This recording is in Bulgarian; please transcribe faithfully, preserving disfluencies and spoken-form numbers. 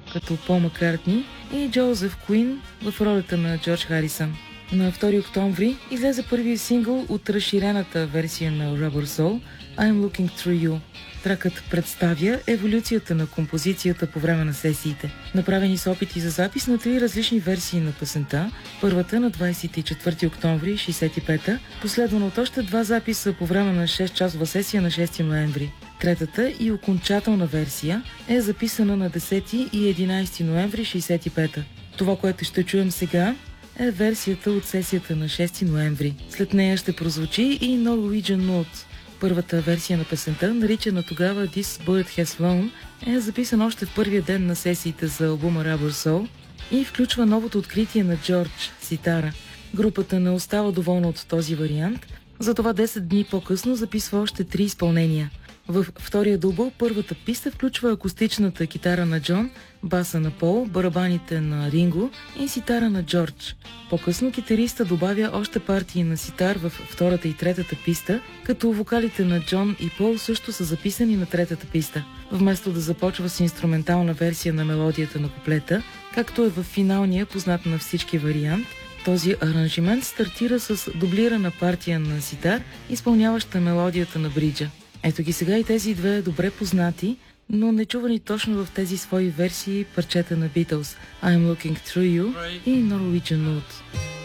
като Пол Маккартни и Джозеф Куин в ролята на Джордж Харисън. На втори октомври излезе първия сингъл от разширената версия на Rubber Soul I'm Looking Through You. Тракът представя еволюцията на композицията по време на сесиите. Направени са опити за запис на три различни версии на песента. Първата на двадесет и четвърти октомври шейсет и пета, последвана от още два записа по време на шест-часова сесия на шести ноември. Третата и окончателна версия е записана на десети и единадесети ноември шейсет и пета. Това, което ще чуем сега, е версията от сесията на шести ноември. След нея ще прозвучи и Norwegian Note. Първата версия на песента, наричана тогава This Bullet Has Flown, е записана още в първия ден на сесиите за албума Rubber Soul и включва новото откритие на Джордж – ситара. Групата не остава доволна от този вариант, затова десет дни по-късно записва още три изпълнения. В втория дълбо първата писта включва акустичната китара на Джон, баса на Пол, барабаните на Ринго и ситара на Джордж. По-късно китариста добавя още партии на ситар в втората и третата писта, като вокалите на Джон и Пол също са записани на третата писта. Вместо да започва с инструментална версия на мелодията на куплета, както е в финалния познат на всички вариант, този аранжимент стартира с дублирана партия на ситар, изпълняваща мелодията на бриджа. Ето ги сега и тези две добре познати, но не чувани точно в тези свои версии парчета на Beatles I'm Looking Through You и Norwegian Note.